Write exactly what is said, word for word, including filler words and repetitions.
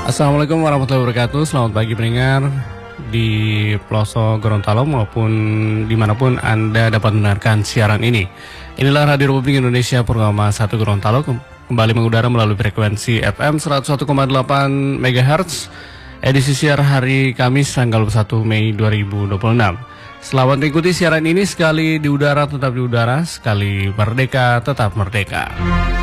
Assalamualaikum warahmatullahi wabarakatuh. Selamat pagi pendengar di pelosok Gorontalo maupun dimanapun Anda dapat mendengarkan siaran ini. Inilah Radio Republik Indonesia Purwama satu Gorontalo, kembali mengudara melalui frekuensi F M seratus satu koma delapan megahertz, edisi siar hari Kamis tanggal dua puluh satu Mei dua ribu dua puluh enam. Selamat mengikuti siaran ini, sekali di udara tetap di udara, sekali merdeka tetap merdeka.